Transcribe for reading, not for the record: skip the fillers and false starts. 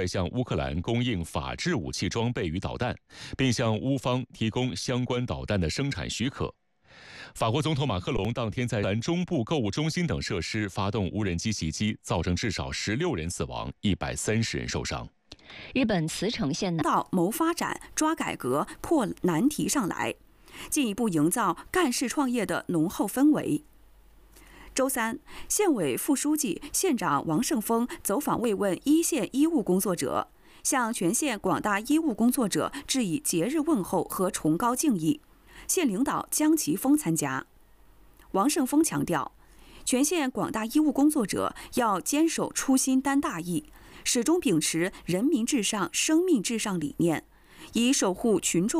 快向乌克兰供应法制武器装备与导弹，并向乌方提供相关导弹的生产许可。法国总统马克龙当天在中部购物中心等设施发动无人机袭击，造成至少16人死亡，130人受伤。 日本茨城县到谋发展、抓改革、破难题上来，进一步营造干事创业的浓厚氛围。周三，县委副书记、县长王胜峰走访慰问一线医务工作者，向全县广大医务工作者致以节日问候和崇高敬意。县领导江奇峰参加。王胜峰强调，全县广大医务工作者要坚守初心担大义，始终秉持人民至上、生命至上理念，以守护群众